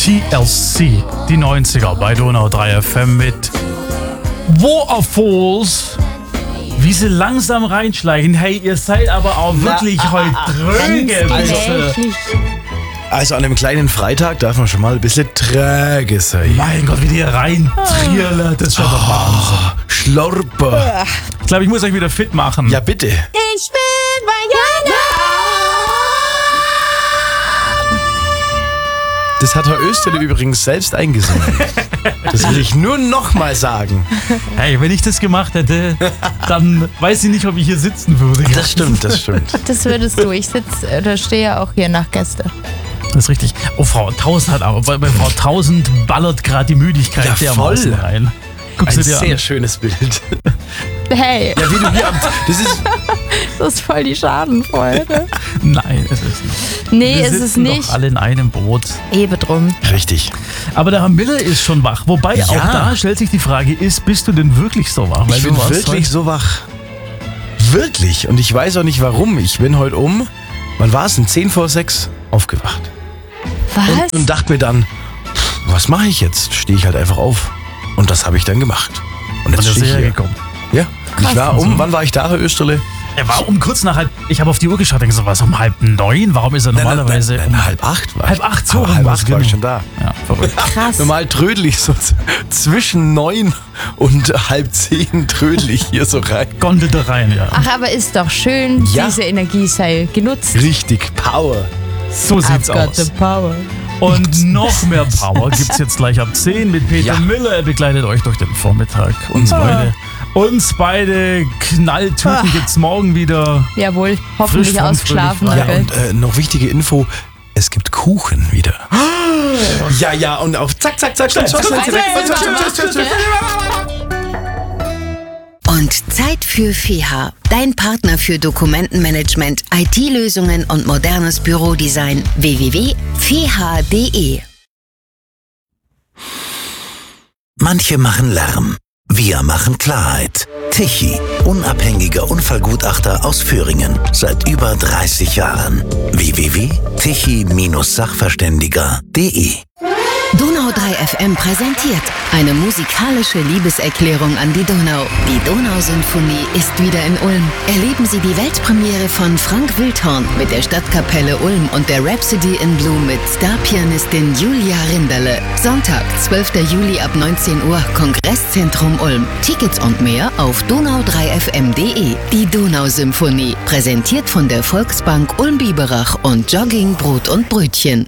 TLC, die 90er bei Donau 3 FM mit Waterfalls. Wie sie langsam reinschleichen. Hey, ihr seid aber auch wirklich heute dröge. Also an einem kleinen Freitag darf man schon mal ein bisschen träge sein. Mein Gott, wie die reintrierle. Das ist schon der Wahnsinn. Schlorper. Ich glaube, ich muss euch wieder fit machen. Ja, bitte. Ich will Mariana. Das hat Herr Österle übrigens selbst eingesungen. Das will ich nur noch mal sagen. Hey, wenn ich das gemacht hätte, dann weiß ich nicht, ob ich hier sitzen würde. Das stimmt, das stimmt. Das würdest du. Ich stehe ja auch hier nach Gäste. Das ist richtig. Oh, Frau 1000 hat aber, bei Frau 1000 ballert gerade die Müdigkeit Ja, dermaßen voll. rein. Guckst Ein du dir sehr an. schönes Bild. Hey, Ja, wie du hier das ist das ist voll die Schadenfreude. Nein, es ist nicht. Nee, Wir ist es sitzen nicht. doch alle in einem Boot. Ebe drum. richtig. Aber der Herr Miller ist schon wach. Wobei, auch da stellt sich die Frage, bist du denn wirklich so wach? Ich bin wirklich so wach. Wirklich. Und ich weiß auch nicht warum. Ich bin heute wann war es denn? 5:10 aufgewacht. Was? Und dachte mir dann, was mache ich jetzt? Stehe ich halt einfach auf. Und das habe ich dann gemacht. Und jetzt von der stehe ich Serie hier. gekommen. Ja, ich war wann war ich da, Herr Österle? Er war kurz nach ich habe auf die Uhr geschaut und gesagt, was, 8:30? Warum ist er normalerweise Nein, 7:30 war ich. 7:30 so Aber rum 7:30 war's, war ich genau. schon da. Ja, verrückt. Krass. Normal trödel ich so zwischen 9 und 9:30 trödel ich hier so rein. Gondel da rein, ja. Ach, aber ist doch schön, Ja. diese Energie sei genutzt. Richtig Power. So sieht's I've got the aus. power. Und noch mehr Power gibt's jetzt gleich ab 10 mit Peter Ja. Miller. Er begleitet euch durch den Vormittag. Uns beide Knalltüten gibt's morgen wieder. Jawohl, hoffentlich Frisch von ausgeschlafen. fröhlich Ja, gell? und noch wichtige Info, es gibt Kuchen wieder. Ja, und auf zack, zack, zack, zack, zack, zack, zack. Und Zeit für FEHA, dein Partner für Dokumentenmanagement, IT-Lösungen und modernes Bürodesign. www.feha.de. Manche machen Lärm, wir machen Klarheit. Tichy, unabhängiger Unfallgutachter aus Thüringen, seit über 30 Jahren. www.tichy-sachverständiger.de. Donau 3 FM präsentiert eine musikalische Liebeserklärung an die Donau. Die Donausymphonie ist wieder in Ulm. Erleben Sie die Weltpremiere von Frank Wildhorn mit der Stadtkapelle Ulm und der Rhapsody in Blue mit Starpianistin Julia Rinderle. Sonntag, 12. Juli ab 19 Uhr, Kongresszentrum Ulm. Tickets und mehr auf donau3fm.de. Die Donausymphonie, präsentiert von der Volksbank Ulm-Biberach und Jogging, Brot und Brötchen.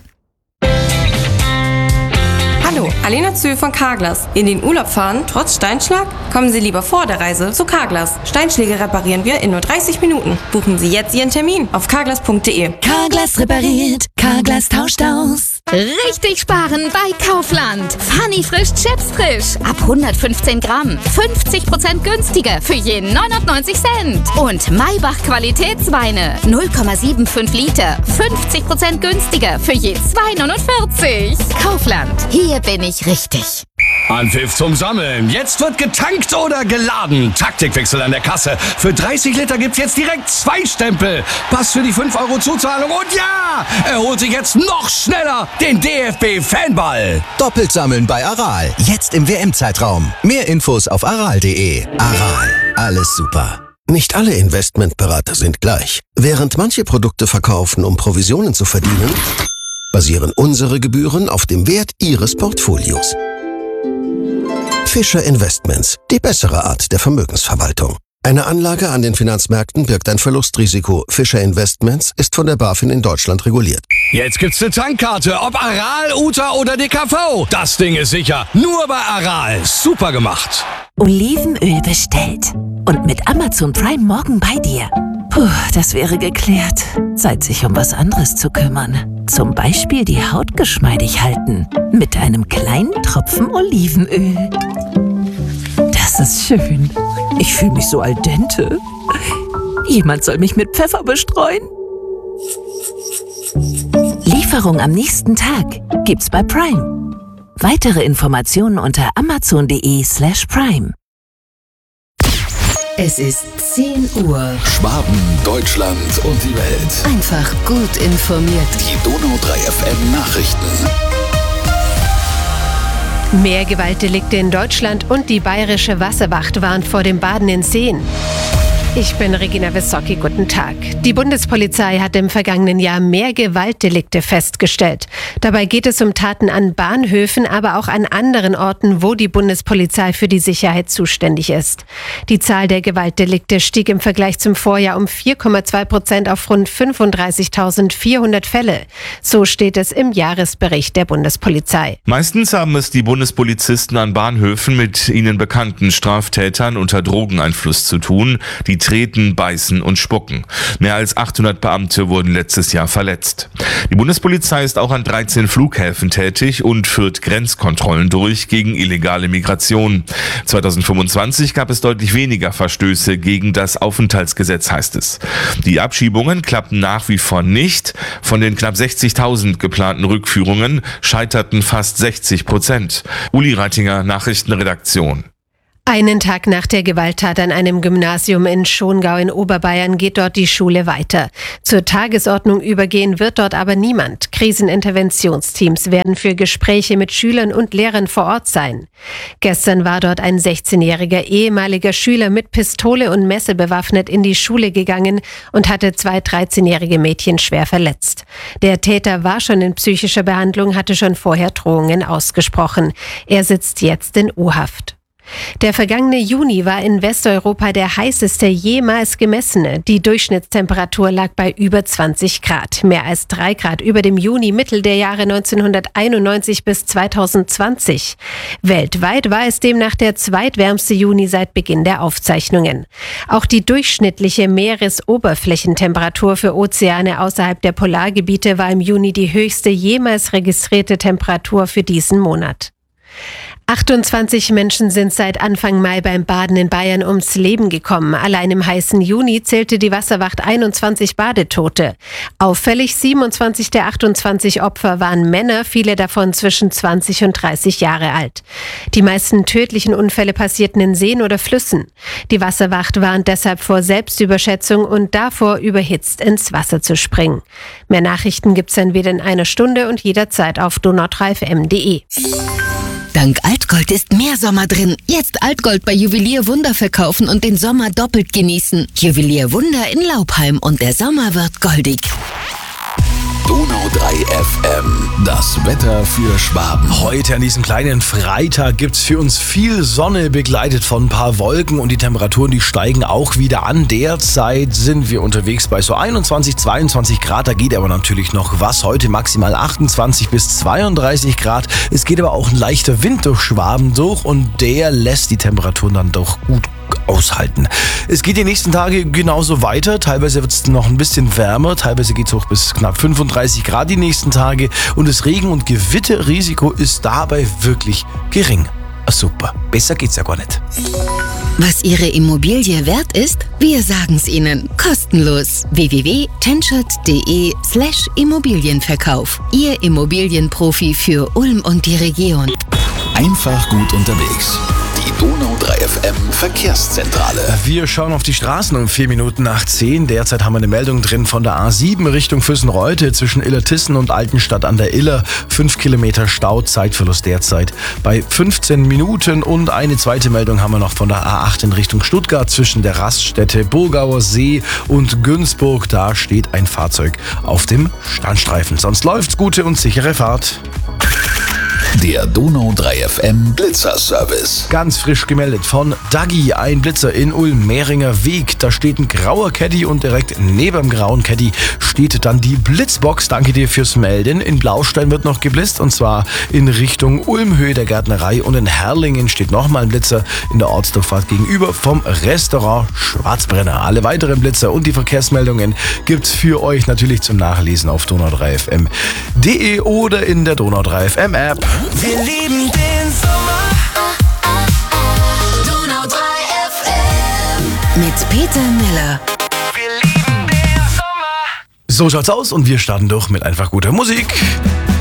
Hallo, Alena Zöhl von Carglass. In den Urlaub fahren, trotz Steinschlag? Kommen Sie lieber vor der Reise zu Carglass. Steinschläge reparieren wir in nur 30 Minuten. Buchen Sie jetzt Ihren Termin auf carglass.de. Carglass repariert, Carglass tauscht aus. Richtig sparen bei Kaufland. Funny frisch Chips frisch. Ab 115 Gramm. 50% günstiger für je 99 Cent. Und Maybach Qualitätsweine. 0,75 Liter. 50% günstiger für je 2,49. Kaufland. Hier bin ich richtig. Anpfiff zum Sammeln. Jetzt wird getankt oder geladen. Taktikwechsel an der Kasse. Für 30 Liter gibt's jetzt direkt 2 Stempel. Pass für die 5 € Zuzahlung. Und ja, er holt sich jetzt noch schneller den DFB-Fanball. Doppelt sammeln bei Aral. Jetzt im WM-Zeitraum. Mehr Infos auf aral.de. Aral. Alles super. Nicht alle Investmentberater sind gleich. Während manche Produkte verkaufen, um Provisionen zu verdienen, basieren unsere Gebühren auf dem Wert Ihres Portfolios. Fischer Investments, die bessere Art der Vermögensverwaltung. Eine Anlage an den Finanzmärkten birgt ein Verlustrisiko. Fischer Investments ist von der BaFin in Deutschland reguliert. Jetzt gibt's eine Tankkarte. Ob Aral, Uta oder DKV. Das Ding ist sicher. Nur bei Aral. Super gemacht. Olivenöl bestellt. Und mit Amazon Prime morgen bei dir. Puh, das wäre geklärt. Zeit, sich um was anderes zu kümmern. Zum Beispiel die Haut geschmeidig halten. Mit einem kleinen Tropfen Olivenöl. Das ist schön. Ich fühle mich so al dente. Jemand soll mich mit Pfeffer bestreuen. Lieferung am nächsten Tag gibt's bei Prime. Weitere Informationen unter amazon.de/prime. Es ist 10 Uhr. Schwaben, Deutschland und die Welt. Einfach gut informiert. Die Donau 3 FM Nachrichten. Mehr Gewaltdelikte in Deutschland und die bayerische Wasserwacht warnt vor dem Baden in Seen. Ich bin Regina Wissocki, guten Tag. Die Bundespolizei hat im vergangenen Jahr mehr Gewaltdelikte festgestellt. Dabei geht es um Taten an Bahnhöfen, aber auch an anderen Orten, wo die Bundespolizei für die Sicherheit zuständig ist. Die Zahl der Gewaltdelikte stieg im Vergleich zum Vorjahr um 4,2% auf rund 35.400 Fälle. So steht es im Jahresbericht der Bundespolizei. Meistens haben es die Bundespolizisten an Bahnhöfen mit ihnen bekannten Straftätern unter Drogeneinfluss zu tun, die treten, beißen und spucken. Mehr als 800 Beamte wurden letztes Jahr verletzt. Die Bundespolizei ist auch an 13 Flughäfen tätig und führt Grenzkontrollen durch gegen illegale Migration. 2025 gab es deutlich weniger Verstöße gegen das Aufenthaltsgesetz, heißt es. Die Abschiebungen klappen nach wie vor nicht. Von den knapp 60.000 geplanten Rückführungen scheiterten fast 60%. Uli Reitinger, Nachrichtenredaktion. Einen Tag nach der Gewalttat an einem Gymnasium in Schongau in Oberbayern geht dort die Schule weiter. Zur Tagesordnung übergehen wird dort aber niemand. Kriseninterventionsteams werden für Gespräche mit Schülern und Lehrern vor Ort sein. Gestern war dort ein 16-jähriger ehemaliger Schüler mit Pistole und Messer bewaffnet in die Schule gegangen und hatte 2 13-jährige Mädchen schwer verletzt. Der Täter war schon in psychischer Behandlung, hatte schon vorher Drohungen ausgesprochen. Er sitzt jetzt in U-Haft. Der vergangene Juni war in Westeuropa der heißeste jemals gemessene. Die Durchschnittstemperatur lag bei über 20 Grad, mehr als 3 Grad über dem Juni-Mittel der Jahre 1991 bis 2020. Weltweit war es demnach der zweitwärmste Juni seit Beginn der Aufzeichnungen. Auch die durchschnittliche Meeresoberflächentemperatur für Ozeane außerhalb der Polargebiete war im Juni die höchste jemals registrierte Temperatur für diesen Monat. 28 Menschen sind seit Anfang Mai beim Baden in Bayern ums Leben gekommen. Allein im heißen Juni zählte die Wasserwacht 21 Badetote. Auffällig 27 der 28 Opfer waren Männer, viele davon zwischen 20 und 30 Jahre alt. Die meisten tödlichen Unfälle passierten in Seen oder Flüssen. Die Wasserwacht warnt deshalb vor Selbstüberschätzung und davor, überhitzt ins Wasser zu springen. Mehr Nachrichten gibt's dann wieder in einer Stunde und jederzeit auf donau3fm.de. Dank Altgold ist mehr Sommer drin. Jetzt Altgold bei Juwelier Wunder verkaufen und den Sommer doppelt genießen. Juwelier Wunder in Laubheim und der Sommer wird goldig. Donau 3 FM, das Wetter für Schwaben. Heute an diesem kleinen Freitag gibt's für uns viel Sonne, begleitet von ein paar Wolken und die Temperaturen, die steigen auch wieder an. Derzeit sind wir unterwegs bei so 21, 22 Grad, da geht aber natürlich noch was. Heute maximal 28 bis 32 Grad. Es geht aber auch ein leichter Wind durch Schwaben durch und der lässt die Temperaturen dann doch gut aushalten. Es geht die nächsten Tage genauso weiter. Teilweise wird es noch ein bisschen wärmer. Teilweise geht es hoch bis knapp 35 Grad die nächsten Tage. Und das Regen- und Gewitterrisiko ist dabei wirklich gering. Super. Besser geht's ja gar nicht. Was Ihre Immobilie wert ist? Wir sagen's Ihnen. Kostenlos. www.tenschert.de/Immobilienverkauf. Ihr Immobilienprofi für Ulm und die Region. Einfach gut unterwegs. Die Donau 3 FM Verkehrszentrale. Wir schauen auf die Straßen um 4 Minuten nach 10. Derzeit haben wir eine Meldung drin von der A7 Richtung Füssen-Reute zwischen Illertissen und Altenstadt an der Iller. 5 Kilometer Stau, Zeitverlust derzeit bei 15 Minuten. Und eine zweite Meldung haben wir noch von der A8 in Richtung Stuttgart zwischen der Raststätte Burgauer See und Günzburg. Da steht ein Fahrzeug auf dem Standstreifen. Sonst läuft's, gute und sichere Fahrt. Der Donau 3 FM Blitzerservice. Ganz frisch gemeldet von Dagi, ein Blitzer in Ulm-Mehringer Weg. Da steht ein grauer Caddy und direkt neben dem grauen Caddy steht dann die Blitzbox. Danke dir fürs Melden. In Blaustein wird noch geblitzt und zwar in Richtung Ulmhöhe der Gärtnerei und in Herrlingen steht nochmal ein Blitzer in der Ortsdurchfahrt gegenüber vom Restaurant Schwarzbrenner. Alle weiteren Blitzer und die Verkehrsmeldungen gibt's für euch natürlich zum Nachlesen auf donau3fm.de oder in der Donau 3 FM App. Wir lieben den Sommer. Donau 3 FM. Mit Peter Miller. Wir lieben den Sommer. So schaut's aus und wir starten durch mit einfach guter Musik.